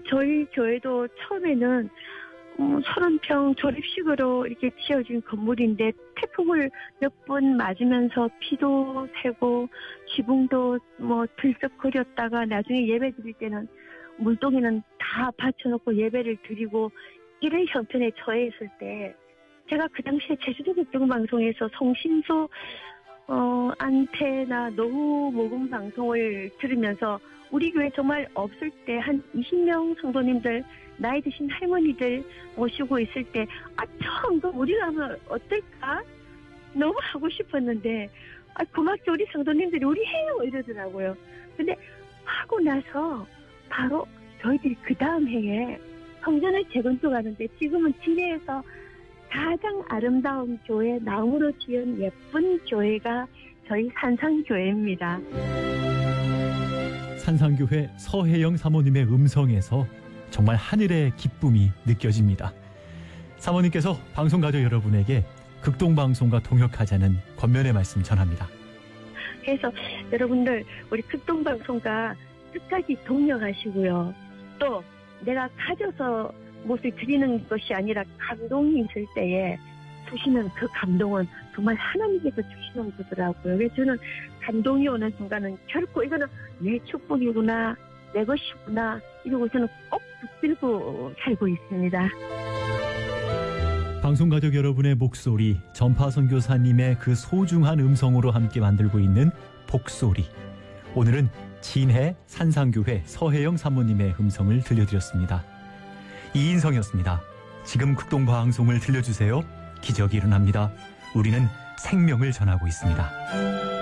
저희 교회도 처음에는 30평 조립식으로 이렇게 지어진 건물인데 태풍을 몇 번 맞으면서 비도 새고 지붕도 들썩거렸다가 나중에 예배 드릴 때는 물동이는 다 받쳐놓고 예배를 드리고 이런 형편에 처해 있을 때 제가 그 당시에 제주도 국정방송에서 성신소 안테나 노후 모금 방송을 들으면서 우리 교회 정말 없을 때 한 20명 성도님들 나이 드신 할머니들 모시고 있을 때 처음 우리가 하면 어떨까? 너무 하고 싶었는데 고맙게 우리 성도님들이 우리 해요 이러더라고요. 근데 하고 나서 바로 저희들이 그 다음 해에 성전을 재건축하는데 지금은 진해에서 가장 아름다운 교회, 나무로 지은 예쁜 교회가 저희 산상교회입니다. 산상교회 서혜영 사모님의 음성에서 정말 하늘의 기쁨이 느껴집니다. 사모님께서 방송가족 여러분에게 극동방송과 동역하자는 권면의 말씀 전합니다. 그래서 여러분들 우리 극동방송과 끝까지 동역하시고요. 또 내가 가져서 무엇을 드리는 것이 아니라 감동이 있을 때에 주시는 그 감동은 정말 하나님께서 주시는 거더라고요. 그래서 저는 감동이 오는 순간은 결코 이거는 내 축복이구나, 내 것이구나 이러고 저는 꼭 붙들고 살고 있습니다. 방송가족 여러분의 목소리, 전파 선교사님의 그 소중한 음성으로 함께 만들고 있는 복소리. 오늘은 진해 산상교회 서혜영 사모님의 음성을 들려드렸습니다. 이인성이었습니다. 지금 극동방송을 들려주세요. 기적이 일어납니다. 우리는 생명을 전하고 있습니다.